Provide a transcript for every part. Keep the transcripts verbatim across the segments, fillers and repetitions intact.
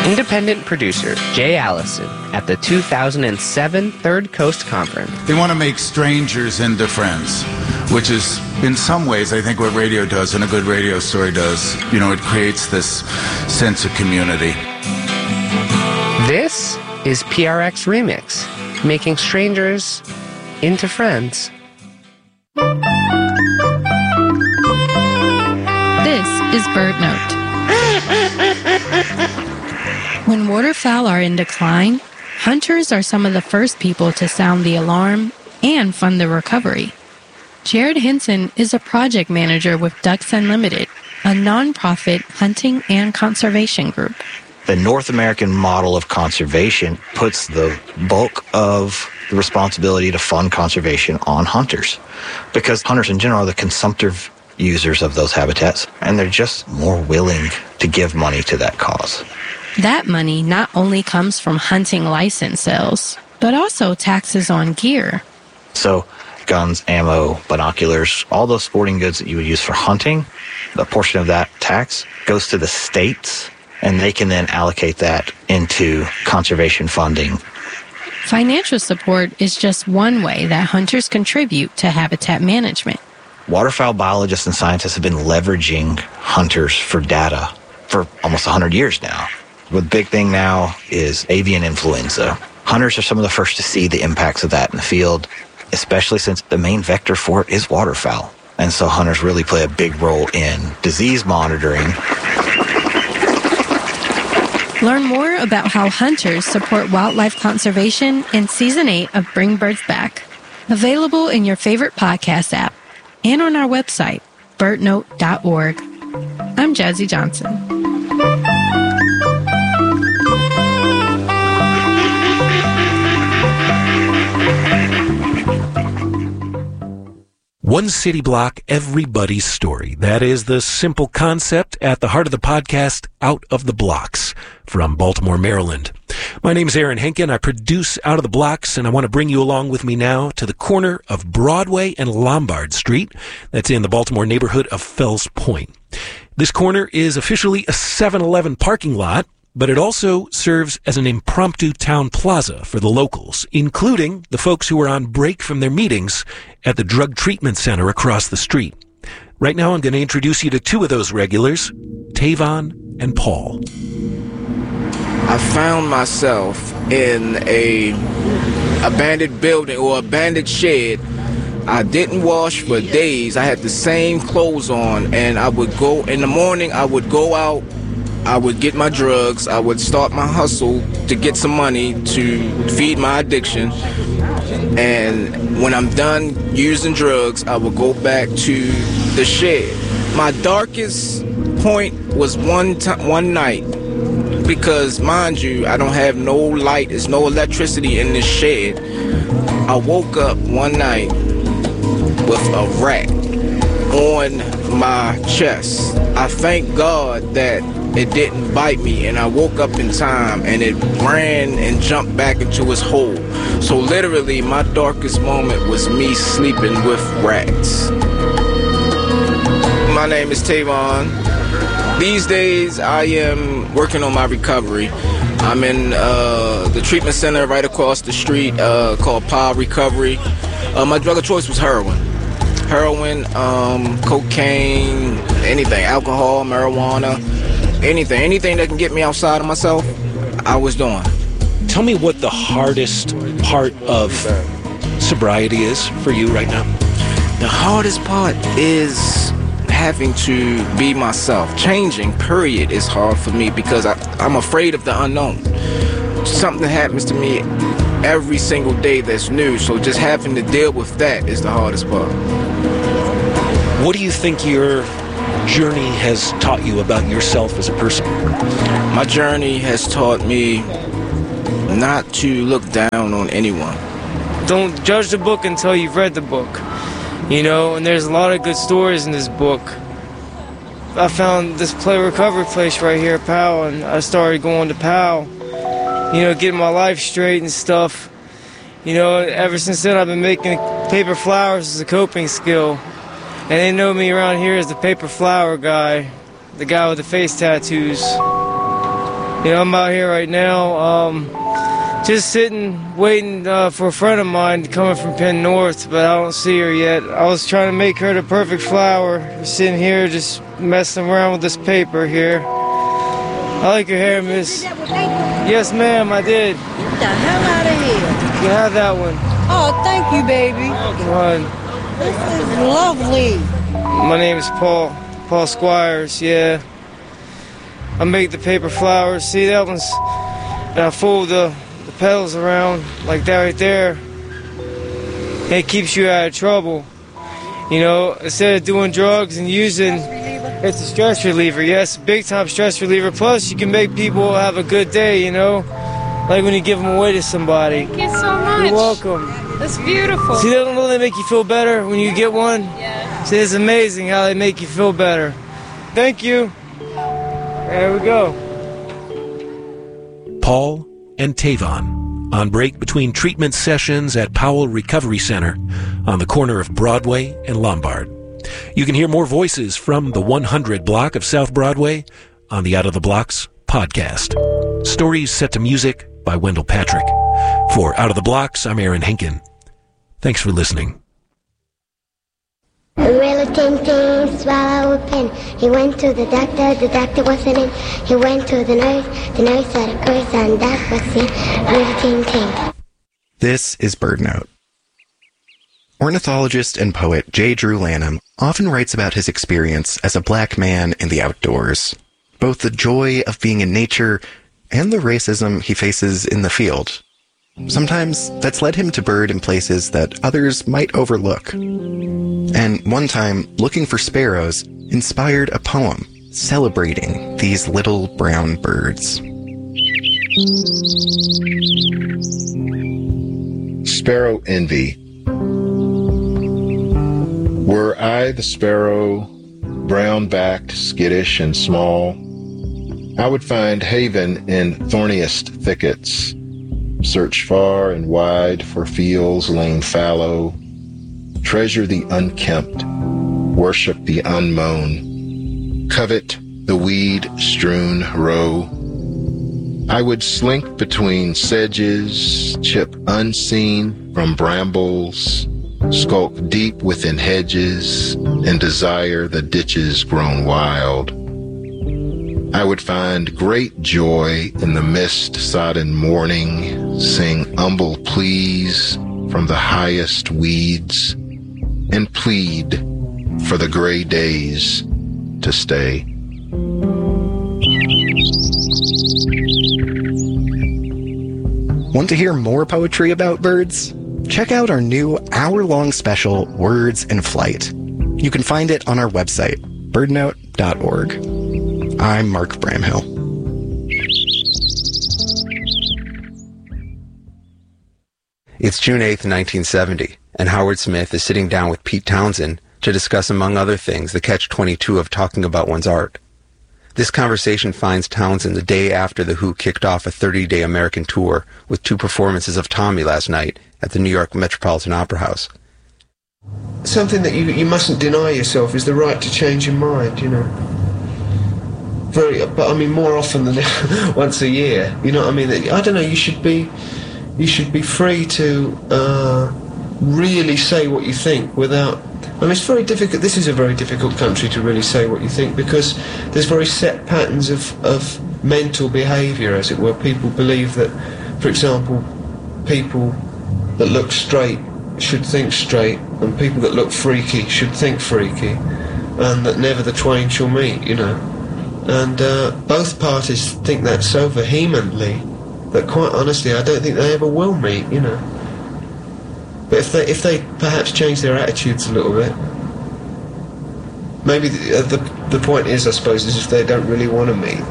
Independent producer Jay Allison at the two thousand seven Third Coast Conference. They want to make strangers into friends, which is, in some ways, I think what radio does and a good radio story does. You know, it creates this sense of community. This is P R X Remix, making strangers into friends. This is Bird Note. When waterfowl are in decline, hunters are some of the first people to sound the alarm and fund the recovery. Jared Hinson is a project manager with Ducks Unlimited, a nonprofit hunting and conservation group. The North American model of conservation puts the bulk of the responsibility to fund conservation on hunters, because hunters in general are the consumptive users of those habitats, and they're just more willing to give money to that cause. That money not only comes from hunting license sales, but also taxes on gear. So guns, ammo, binoculars, all those sporting goods that you would use for hunting, a portion of that tax goes to the states, and they can then allocate that into conservation funding. Financial support is just one way that hunters contribute to habitat management. Waterfowl biologists and scientists have been leveraging hunters for data for almost one hundred years now. The big thing now is avian influenza. Hunters are some of the first to see the impacts of that in the field, especially since the main vector for it is waterfowl. And so hunters really play a big role in disease monitoring. Learn more about how hunters support wildlife conservation in Season eight of Bring Birds Back. Available in your favorite podcast app and on our website, bird note dot org. I'm Jazzy Johnson. One city block, everybody's story. That is the simple concept at the heart of the podcast, Out of the Blocks, from Baltimore, Maryland. My name's Aaron Henkin. I produce Out of the Blocks, and I want to bring you along with me now to the corner of Broadway and Lombard Street. That's in the Baltimore neighborhood of Fells Point. This corner is officially a seven eleven parking lot, but it also serves as an impromptu town plaza for the locals, including the folks who are on break from their meetings at the drug treatment center across the street. Right now, I'm going to introduce you to two of those regulars, Tavon and Paul. I found myself in a abandoned building or abandoned shed. I didn't wash for days. I had the same clothes on, and I would go in the morning, I would go out, I would get my drugs, I would start my hustle to get some money to feed my addiction. And when I'm done using drugs, I would go back to the shed. My darkest point was one time, one night, because mind you, I don't have no light, there's no electricity in this shed. I woke up one night with a rat on my chest. I thank God that it didn't bite me, and I woke up in time, and it ran and jumped back into its hole. So literally, my darkest moment was me sleeping with rats. My name is Tavon. These days, I am working on my recovery. I'm in uh, the treatment center right across the street uh, called P A Recovery. Uh, my drug of choice was heroin. Heroin, um, cocaine, anything, alcohol, marijuana, anything. Anything that can get me outside of myself, I was doing. Tell me what the hardest part of sobriety is for you right now. The hardest part is having to be myself. Changing, period, is hard for me because I, I'm afraid of the unknown. Something happens to me every single day that's new, so just having to deal with that is the hardest part. What do you think your journey has taught you about yourself as a person? My journey has taught me not to look down on anyone. Don't judge the book until you've read the book. You know, and there's a lot of good stories in this book. I found this play recovery place right here at Powell, and I started going to Powell, you know, getting my life straight and stuff. You know, ever since then I've been making paper flowers as a coping skill. And they know me around here as the paper flower guy, the guy with the face tattoos. You know, I'm out here right now, um, just sitting, waiting uh, for a friend of mine coming from Penn North, but I don't see her yet. I was trying to make her the perfect flower. Sitting here, just messing around with this paper here. I like your hair, miss. Yes, ma'am, I did. Get the hell out of here. You have that one. Oh, thank you, baby. Come on. This is lovely. My name is Paul. Paul Squires, yeah. I make the paper flowers. See, that one's... And I fold the, the petals around like that right there. And it keeps you out of trouble. You know, instead of doing drugs and using... It's a stress reliever, yes. Big time stress reliever. Plus, you can make people have a good day, you know? Like when you give them away to somebody. Thank you so much. You're welcome. That's beautiful. See, don't they make you feel better when you get one? Yeah. See, it's amazing how they make you feel better. Thank you. There we go. Paul and Tavon on break between treatment sessions at Powell Recovery Center on the corner of Broadway and Lombard. You can hear more voices from the one hundred block of South Broadway on the Out of the Blocks podcast. Stories set to music by Wendell Patrick. For Out of the Blocks, I'm Aaron Henkin. Thanks for listening. The Really Tin Tin swallow a pin. He went to the doctor, the doctor wasn't in. He went to the nurse, the nurse had a curse, and that was it. Really Tin Tin. This is BirdNote. Ornithologist and poet J. Drew Lanham often writes about his experience as a black man in the outdoors, both the joy of being in nature and the racism he faces in the field. Sometimes that's led him to bird in places that others might overlook. And one time, looking for sparrows inspired a poem celebrating these little brown birds. Sparrow Envy. Were I the sparrow, brown-backed, skittish, and small, I would find haven in thorniest thickets, search far and wide for fields lain fallow, treasure the unkempt, worship the unmown, covet the weed-strewn row. I would slink between sedges, chip unseen from brambles, skulk deep within hedges, and desire the ditches grown wild. I would find great joy in the mist-sodden morning, sing humble pleas from the highest weeds, and plead for the gray days to stay. Want to hear more poetry about birds? Check out our new hour-long special, Words in Flight. You can find it on our website, birdnote dot org. I'm Mark Bramhill. It's June eighth, nineteen seventy, and Howard Smith is sitting down with Pete Townsend to discuss, among other things, the catch twenty-two of talking about one's art. This conversation finds Townsend the day after The Who kicked off a thirty-day American tour with two performances of Tommy last night at the New York Metropolitan Opera House. Something that you you mustn't deny yourself is the right to change your mind, you know. Very, but I mean, more often than once a year. You know what I mean? I don't know. You should be, you should be free to uh, really say what you think without. I mean, it's very difficult. This is a very difficult country to really say what you think because there's very set patterns of of mental behaviour, as it were. People believe that, for example, people that look straight should think straight, and people that look freaky should think freaky, and that never the twain shall meet. You know. And uh, both parties think that so vehemently that, quite honestly, I don't think they ever will meet, you know. But if they if they perhaps change their attitudes a little bit, maybe the uh, the, the point is, I suppose, is if they don't really want to meet.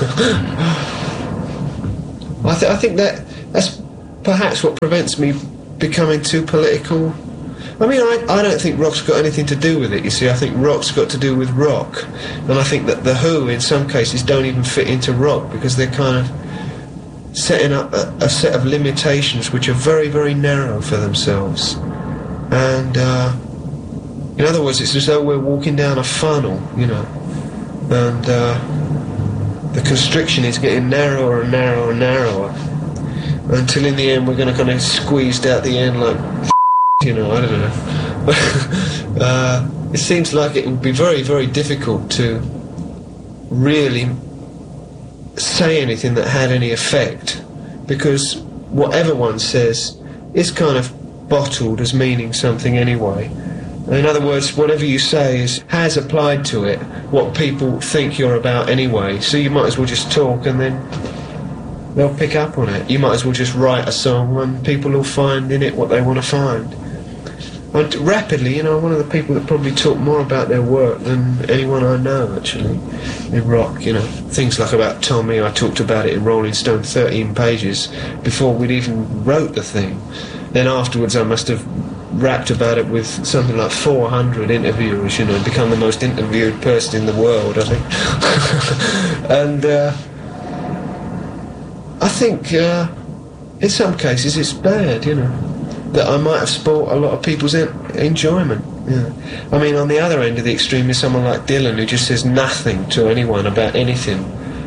I, th- I think that that's perhaps what prevents me becoming too political. I mean, I, I don't think rock's got anything to do with it, you see. I think rock's got to do with rock. And I think that The Who, in some cases, don't even fit into rock because they're kind of setting up a, a set of limitations which are very, very narrow for themselves. And, uh, in other words, it's as though we're walking down a funnel, you know. And uh, the constriction is getting narrower and narrower and narrower until in the end we're going to kind of squeezed out the end like, you know, I don't know. uh, it seems like it would be very, very difficult to really say anything that had any effect, because whatever one says is kind of bottled as meaning something anyway. In other words, whatever you say is, has applied to it what people think you're about anyway, so you might as well just talk and then they'll pick up on it. You might as well just write a song and people will find in it what they want to find. And rapidly, you know, I'm one of the people that probably talk more about their work than anyone I know, actually, in rock, you know. Things like about Tommy, I talked about it in Rolling Stone, thirteen pages, before we'd even wrote the thing. Then afterwards I must have rapped about it with something like four hundred interviewers, you know, become the most interviewed person in the world, I think. and uh, I think uh, in some cases it's bad, you know, that I might have spoilt a lot of people's en enjoyment. Yeah. I mean, on the other end of the extreme is someone like Dylan, who just says nothing to anyone about anything.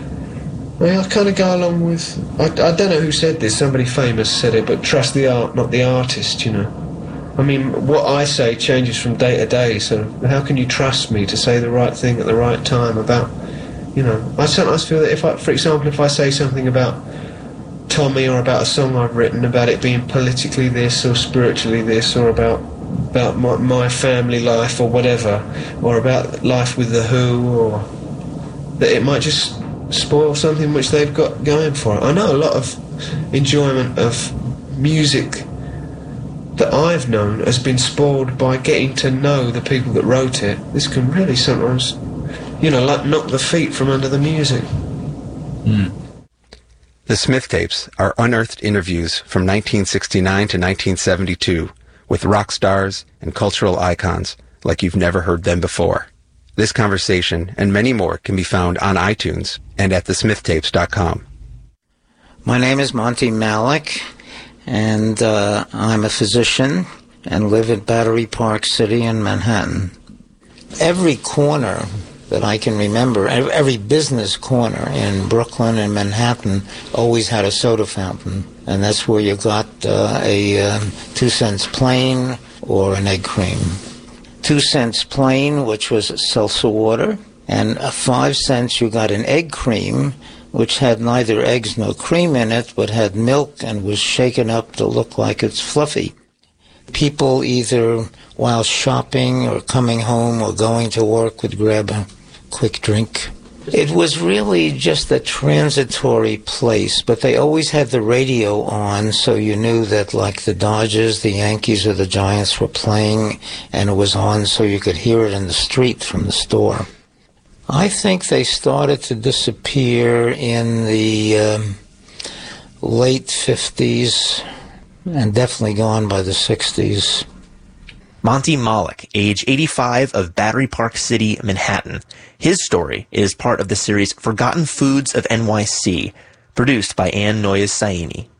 I mean, I kind of go along with, I, I don't know who said this, somebody famous said it, but trust the art, not the artist, you know. I mean, what I say changes from day to day, so how can you trust me to say the right thing at the right time about, you know, I sometimes feel that if I, for example, if I say something about Tommy or about a song I've written, about it being politically this or spiritually this, or about about my, my family life or whatever, or about life with The Who, or that it might just spoil something which they've got going for it. I know a lot of enjoyment of music that I've known has been spoiled by getting to know the people that wrote it. This can really sometimes, you know, like knock the feet from under the music. Mm. The Smith tapes are unearthed interviews from nineteen sixty-nine to nineteen seventy-two with rock stars and cultural icons like you've never heard them before. This conversation and many more can be found on iTunes and at the smith tapes dot com. My name is Monty Malik, and uh, I'm a physician and live in Battery Park City in Manhattan. Every corner that I can remember, every business corner in Brooklyn and Manhattan always had a soda fountain, and that's where you got uh, a um, two cents plain or an egg cream. Two cents plain, which was seltzer water, and uh, five cents you got an egg cream, which had neither eggs nor cream in it, but had milk and was shaken up to look like it's fluffy. People either while shopping or coming home or going to work would grab a quick drink. It was really just a transitory place, but they always had the radio on, so you knew that like the Dodgers, the Yankees, or the Giants were playing, and it was on so you could hear it in the street from the store. I think they started to disappear in the um, late fifties, and definitely gone by the sixties. Monty Malik, age eighty-five, of Battery Park City, Manhattan. His story is part of the series Forgotten Foods of N Y C, produced by Ann Noyes Saini.